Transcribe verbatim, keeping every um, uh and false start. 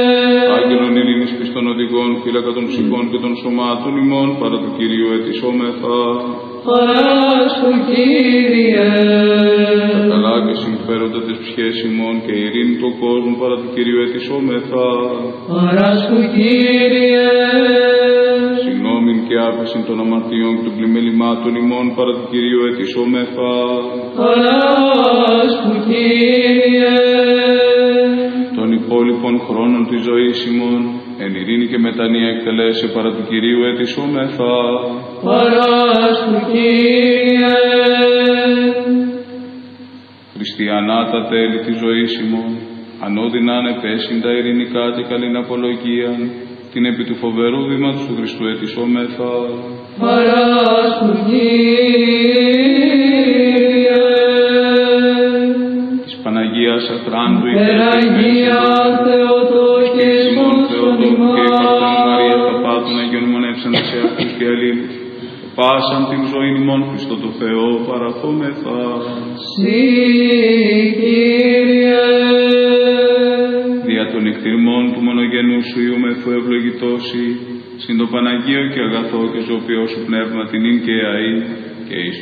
Άγγελον ειρήνης πιστών οδηγών, φύλακα των ψυχών και των σωμάτων ημών, παρά του Κυρίου ετισόμεθα. Παράσου Κύριε. Τα καλά και συμφέροντα της ψυχές ημών και η ειρήνη του κόσμου, παρά του Κυρίου ετισόμεθα. Παράσου Κύριε. Συγγνώμην και άφεση των αμαρτιών και των πλημελημάτων ημών, παρά του Κυρίου ετισόμεθα. Παράσου Κύριε. Των υπόλοιπων χρόνων της ζωής ημών, εν ειρήνη και μετανία εκτελέσει, παρά του Κυρίου ετισόμεθα. Παράσου Κύριε. Χριστιανά τα τέλη της ζωής ημών, ανώδυνα ανεπέσυντα ειρηνικά και καλήν απολογίαν, την επί του φοβερού βήματος του Χριστού ετισόμεθα. Παράσου Κύριε. Της Παναγίας Ατράντου Περαγία Θεοτόκησον στον ημάς. Και η Παρθένου Μαρία τα πάτων Αγίων μονεύσαντες σε αυτούς και αλλήλους. Πάσαν την ζωή ημών Χριστό το Θεό παραθόμεθα. Συ Κύριε. Δια των εκτιμών του μονογενού σου Υιού μεθού ευλογητώσει, συν το Παναγίο και αγαθό και ζωοποιό σου πνεύμα την ίν και αΐ και εις